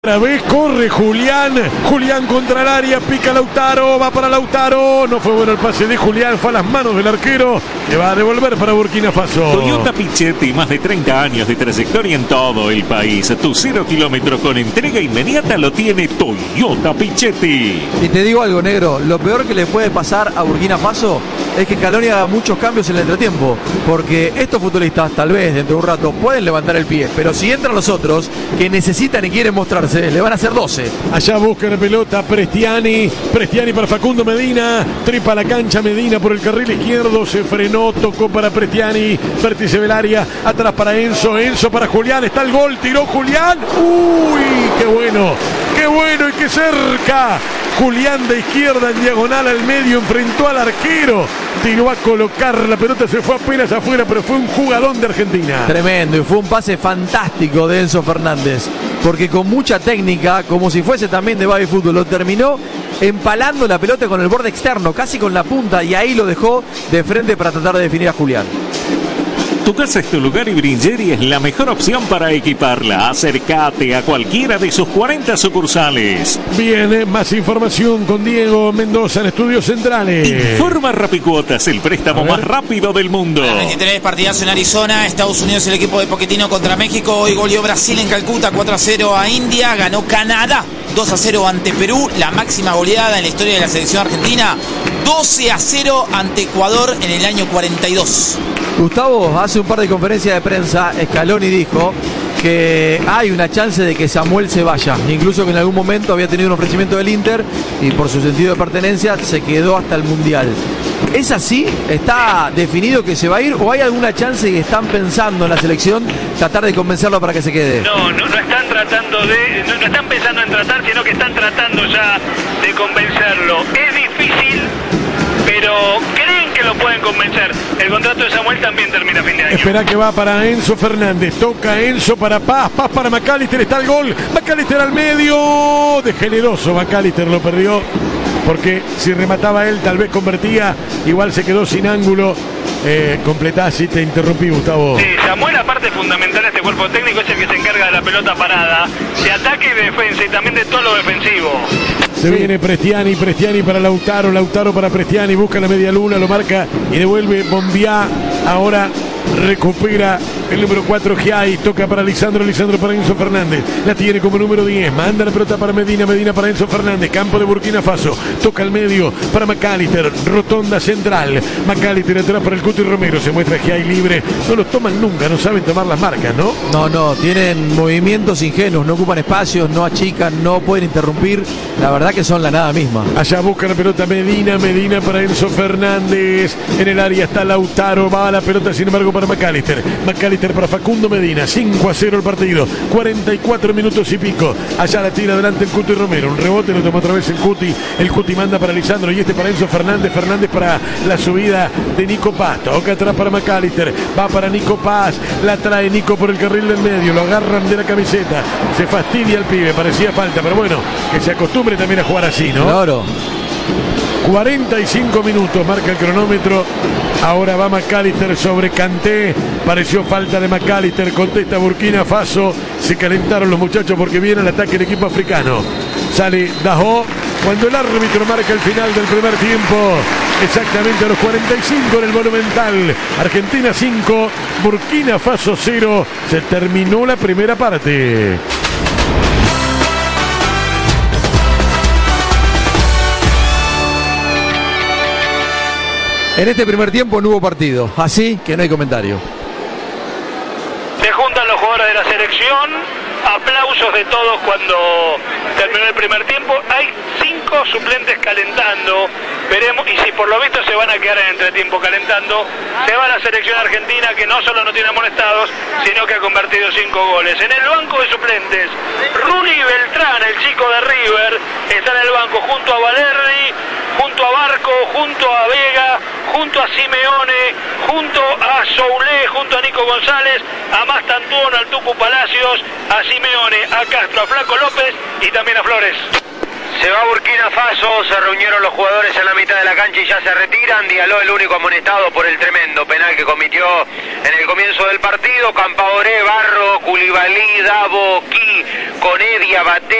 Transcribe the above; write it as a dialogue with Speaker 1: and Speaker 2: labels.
Speaker 1: Otra vez corre Julián contra el área, pica Lautaro, va para Lautaro, no fue bueno el pase de Julián, fue a las manos del arquero, que va a devolver para Burkina Faso.
Speaker 2: Toyota Pichetti, más de 30 años de trayectoria en todo el país. Tu 0 kilómetro con entrega inmediata lo tiene Toyota Pichetti.
Speaker 3: Y te digo algo, negro, lo peor que le puede pasar a Burkina Faso es que Scaloni haga muchos cambios en el entretiempo, porque estos futbolistas tal vez dentro de un rato pueden levantar el pie, pero si entran los otros que necesitan y quieren mostrarse, le van a hacer 12.
Speaker 1: Allá busca la pelota Prestiani para Facundo Medina, tripa la cancha Medina por el carril izquierdo, se frenó, tocó para Prestiani, vértice del área, atrás para Enzo para Julián, está el gol, tiró Julián, uy, qué bueno y qué cerca. Julián de izquierda en diagonal al medio, enfrentó al arquero, tiró a colocar, la pelota se fue apenas afuera, pero fue un jugadón de Argentina.
Speaker 3: Tremendo, y fue un pase fantástico de Enzo Fernández, porque con mucha técnica, como si fuese también de baby fútbol, lo terminó empalando la pelota con el borde externo, casi con la punta, y ahí lo dejó de frente para tratar de definir a Julián.
Speaker 2: Tu casa es tu lugar y Bringeri es la mejor opción para equiparla. Acércate a cualquiera de sus 40 sucursales.
Speaker 1: Viene más información con Diego Mendoza en Estudios Centrales.
Speaker 2: Informa Rapicuotas, el préstamo más rápido del mundo.
Speaker 4: 23, partidazo en Arizona. Estados Unidos, el equipo de Pochettino contra México. Hoy goleó Brasil en Calcuta 4-0 a India. Ganó Canadá 2-0 ante Perú. La máxima goleada en la historia de la selección argentina. 12-0 ante Ecuador en el año 42.
Speaker 3: Gustavo, hace un par de conferencias de prensa, Scaloni dijo que hay una chance de que Samuel se vaya, incluso que en algún momento había tenido un ofrecimiento del Inter y por su sentido de pertenencia se quedó hasta el Mundial. ¿Es así? ¿Está definido que se va a ir o hay alguna chance y están pensando en la selección tratar de convencerlo para que se quede?
Speaker 5: No están tratando de, no están pensando en tratar, sino que están tratando ya de convencerlo. Es difícil, pero creen que lo pueden convencer. El contrato de Samuel también termina a fin de año.
Speaker 1: Espera que va para Enzo Fernández, toca Enzo para Paz para McAllister, está el gol, McAllister al medio, de generoso McAllister, lo perdió, porque si remataba él tal vez convertía, igual se quedó sin ángulo. Completás, sí, te interrumpí, Gustavo.
Speaker 5: Sí, Samuel, aparte fundamental, este cuerpo técnico es el que se encarga de la pelota parada, de ataque y de defensa, y también de todo lo defensivo.
Speaker 1: Se viene Prestiani para Lautaro para Prestiani, busca la media luna, lo marca y devuelve Bombiá. Ahora recupera el número 4 Giai, toca para Lisandro para Enzo Fernández, la tiene como número 10, manda la pelota para Medina para Enzo Fernández, campo de Burkina Faso, toca al medio para McAllister, rotonda central, McAllister atrás para el Cuti Romero, se muestra Giai libre, no los toman nunca, no saben tomar las marcas, ¿no?
Speaker 3: No, tienen movimientos ingenuos, no ocupan espacios, no achican, no pueden interrumpir, la verdad que son la nada misma.
Speaker 1: Allá busca la pelota Medina para Enzo Fernández, en el área está Lautaro, va a la pelota sin embargo para McAllister para Facundo Medina, 5-0 el partido, 44 minutos y pico, allá la tira adelante el Cuti Romero, un rebote, lo toma otra vez el Cuti manda para Lisandro y para Enzo Fernández para la subida de Nico Paz, toca atrás para McAllister, va para Nico Paz, la trae Nico por el carril del medio, lo agarran de la camiseta, se fastidia el pibe, parecía falta, pero bueno, que se acostumbre también a jugar así, ¿no?
Speaker 3: Claro.
Speaker 1: 45 minutos marca el cronómetro. Ahora va McAllister sobre Kanté. Pareció falta de McAllister. Contesta Burkina Faso. Se calentaron los muchachos porque viene el ataque del equipo africano. Sale Daho. Cuando el árbitro marca el final del primer tiempo. Exactamente a los 45 en el Monumental. Argentina 5, Burkina Faso 0. Se terminó la primera parte.
Speaker 3: En este primer tiempo no hubo partido, así que no hay comentario.
Speaker 5: Se juntan los jugadores de la selección, aplausos de todos cuando terminó el primer tiempo. Hay 5 suplentes calentando, veremos, y si por lo visto se van a quedar en entretiempo calentando, se va la selección argentina, que no solo no tiene amonestados, sino que ha convertido 5 goles. En el banco de suplentes, Runi Beltrán, el chico de River, está en el banco junto a Valerdi, junto a Barco, junto a Vega, junto a Simeone, junto a Soulé, junto a Nico González, a Mastantuono, al Tucu Palacios, a Simeone, a Castro, a Flaco López y también a Flores.
Speaker 6: Se va Burkina Faso, se reunieron los jugadores en la mitad de la cancha y ya se retiran. Diallo, el único amonestado por el tremendo penal que cometió en el comienzo del partido. Campaoré, Barro, Koulibaly, Dabo, Ki, Coné, Diabaté,